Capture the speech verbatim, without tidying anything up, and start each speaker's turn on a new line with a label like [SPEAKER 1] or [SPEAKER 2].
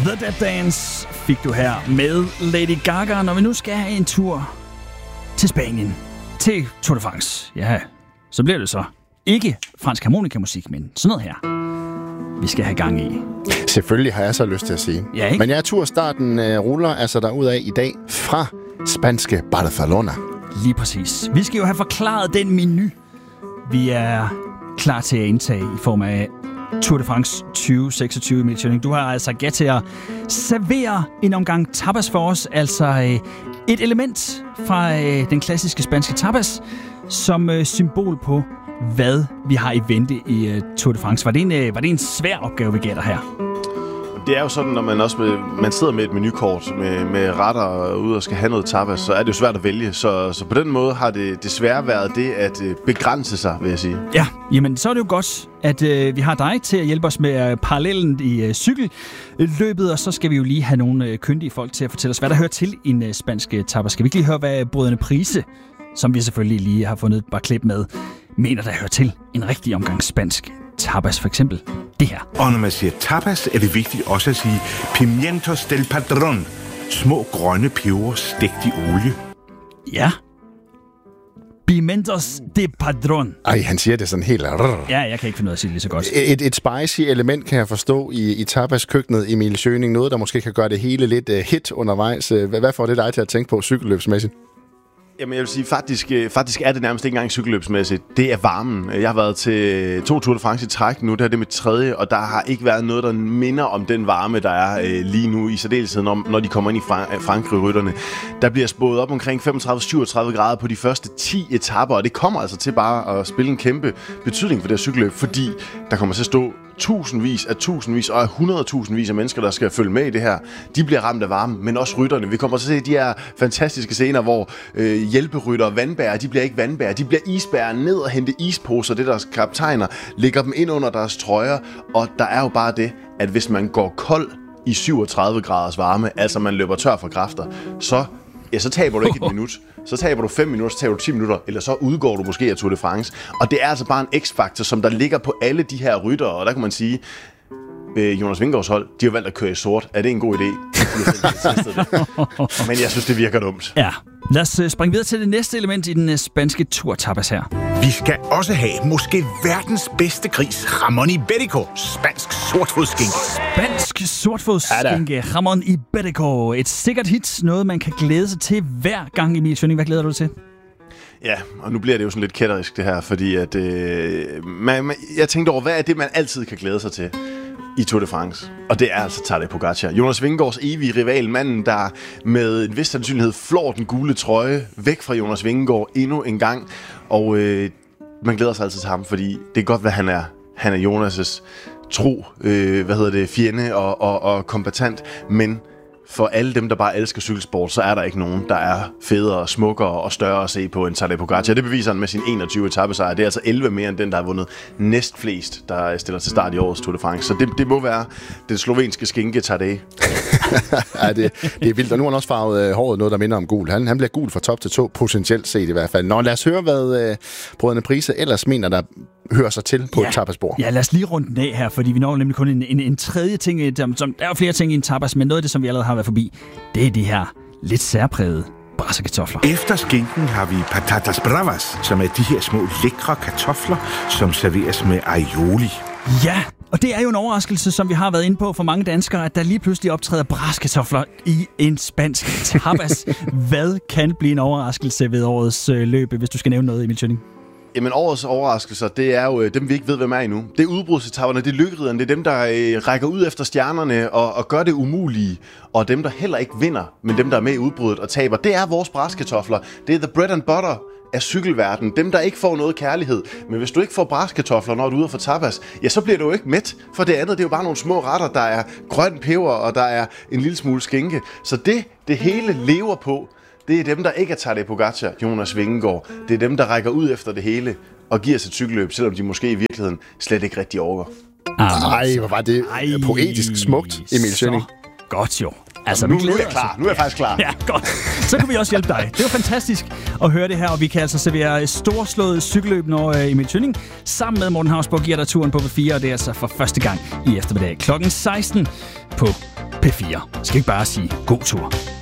[SPEAKER 1] The Dead Dance fik du her med Lady Gaga, når vi nu skal have en tur til Spanien, til Tour de France. Ja, så bliver det så ikke fransk harmonikamusik, men sådan noget her, vi skal have gang i.
[SPEAKER 2] Selvfølgelig har jeg så lyst til at sige.
[SPEAKER 1] Ja, ikke?
[SPEAKER 2] Men ja, turstarten øh, ruller altså derudad i dag fra spanske Barcelona.
[SPEAKER 1] Lige præcis. Vi skal jo have forklaret den menu, vi er klar til at indtage i form af Tour de France tyve seksogtyve, Emil Schønning. Du har altså gæt til at servere en omgang tapas for os, altså et element fra den klassiske spanske tapas, som symbol på, hvad vi har i vente i Tour de France. Var det en, var det en svær opgave, vi gætter her?
[SPEAKER 3] Det er jo sådan, når man også med, man sidder med et menukort med, med retter ude og skal have noget tapas, så er det jo svært at vælge. Så, så på den måde har det desværre været det at begrænse sig, vil jeg sige.
[SPEAKER 1] Ja, jamen så er det jo godt, at øh, vi har dig til at hjælpe os med øh, parallellen i øh, cykelløbet, og så skal vi jo lige have nogle øh, kyndige folk til at fortælle os, hvad der hører til i en øh, spansk tapas. Skal vi ikke lige høre, hvad brødrene Prise, som vi selvfølgelig lige har fundet et par klip med, mener, der hører til en rigtig omgang spansk tapas, for eksempel det her.
[SPEAKER 4] Og når man siger tapas, er det vigtigt også at sige pimientos del padrón. Små grønne peber stegt i olie.
[SPEAKER 1] Ja. Pimientos de padrón.
[SPEAKER 2] Ej, han siger det sådan helt...
[SPEAKER 1] Ja, jeg kan ikke finde ud af at sige det lige så godt.
[SPEAKER 2] Et, et spicy element kan jeg forstå i, i tapas-køkkenet, Emil Schønning. Noget, der måske kan gøre det hele lidt uh, hit undervejs. Hvad, hvad får det dig til at tænke på cykelløbsmæssigt?
[SPEAKER 3] Jamen jeg vil sige, faktisk, faktisk er det nærmest ikke engang cykelløbsmæssigt. Det er varmen. Jeg har været til to Tour de France i træk nu, det er det med tredje, og der har ikke været noget, der minder om den varme, der er øh, lige nu i særdeleshed, om, når de kommer ind i Fran- Frankrig-rytterne. Der bliver spået op omkring femogtredive til syvogtredive grader på de første ti etaper, og det kommer altså til bare at spille en kæmpe betydning for det her cykelløb, fordi der kommer til at stå tusindvis af tusindvis og hundredtusindvis af mennesker, der skal følge med i det her. De bliver ramt af varme, men også rytterne. Vi kommer til at se de her fantastiske scener, hvor øh, hjælperytter og vandbærer, de bliver ikke vandbærer, de bliver isbærer ned og hente isposer, det deres kaptajner, lægger dem ind under deres trøjer, og der er jo bare det, at hvis man går kold i syvogtredive graders varme, altså man løber tør for kræfter, så ja, så taber du ikke et minut. Så taber du fem minutter, så taber du ti minutter, eller så udgår du måske af Tour de France. Og det er altså bare en x-faktor, som der ligger på alle de her ryttere, og der kan man sige, øh, Jonas Vingegaards hold, de har valgt at køre i sort. Er det en god idé? Men jeg synes, det virker dumt.
[SPEAKER 1] Ja. Lad os springe videre til det næste element i den spanske turtapas her.
[SPEAKER 4] Vi skal også have måske verdens bedste gris, Ramon Iberico, spansk sortfodsskinke.
[SPEAKER 1] Spansk sortfodsskinke, Ramon Iberico. Et sikkert hit, noget man kan glæde sig til hver gang, Emil Schønning. Hvad glæder du til?
[SPEAKER 3] Ja, og nu bliver det jo sådan lidt kætterisk det her, fordi at, øh, man, man, jeg tænkte over, hvad er det, man altid kan glæde sig til i Tour de France? Og det er altså Tadej Pogačar. Jonas Vingegaards evige rival, manden, der med en vis sandsynlighed flår den gule trøje væk fra Jonas Vingegaard endnu en gang. Og øh, man glæder sig altid til ham, fordi det er godt, hvad han er. Han er Jonas' tro, øh, hvad hedder det, fjende og, og, og kompetent, men for alle dem, der bare elsker cykelsport, så er der ikke nogen, der er federe, smukkere og større at se på end Tadej Pogačar. Det beviser han med sin enogtyve etapesejre. Det er altså elleve mere end den, der har vundet næstflest, der stiller til start i årets Tour de France. Så det, det må være den slovenske skinke Tadej.
[SPEAKER 2] Ja, det, det er vildt. Og nu har han også farvet øh, håret noget, der minder om gul. Han, han bliver gul fra top til to, potentielt set i hvert fald. Nå, lad os høre, hvad øh, brødrene Prise ellers mener, der hører sig til på
[SPEAKER 1] ja.
[SPEAKER 2] et tapasbord.
[SPEAKER 1] Ja, lad os lige runde den af her, fordi vi når nemlig kun en, en, en tredje ting. Som, der er jo flere ting i en tapas, men noget af det, som vi allerede har været forbi, det er de her lidt særprægede brassekartofler.
[SPEAKER 4] Efter skinken har vi patatas bravas, som er de her små lækre kartofler, som serveres med aioli.
[SPEAKER 1] Ja, og det er jo en overraskelse, som vi har været inde på for mange danskere, at der lige pludselig optræder brassekartofler i en spansk tapas. Hvad kan blive en overraskelse ved årets øh, løb, hvis du skal nævne noget, Emil Schønning?
[SPEAKER 3] Jamen, årets overraskelser, det er jo dem, vi ikke ved, hvem er endnu. Det er udbrudsetaperne, det er lykkeridderne, det er dem, der øh, rækker ud efter stjernerne og, og gør det umulige. Og dem, der heller ikke vinder, men dem, der er med i udbruddet og taber, det er vores braskartofler. Det er the bread and butter af cykelverdenen. Dem, der ikke får noget kærlighed. Men hvis du ikke får braskartofler, når du er ude for tapas, ja, så bliver du jo ikke mæt. For det andet, det er jo bare nogle små retter, der er grøn peber, og der er en lille smule skinke. Så det, det hele lever på, det er dem, der ikke er Tadej Pogačar, Jonas Vingegaard. Det er dem, der rækker ud efter det hele og giver sig et cykelløb, selvom de måske i virkeligheden slet ikke rigtig overgår.
[SPEAKER 2] Ej, hvor var det Ej, poetisk smukt, Emil Schønning.
[SPEAKER 1] Godt jo. Altså,
[SPEAKER 3] nu, nu er jeg klar. Nu er jeg faktisk klar.
[SPEAKER 1] Ja, godt. Så kan vi også hjælpe dig. Det var fantastisk at høre det her, og vi kan altså servere storslået cykelløb, når Emil Schønning sammen med Morten Hausborg giver dig turen på V fire, og det er altså for første gang i eftermiddag klokken seksten på P fire. Skal ikke bare sige god tur.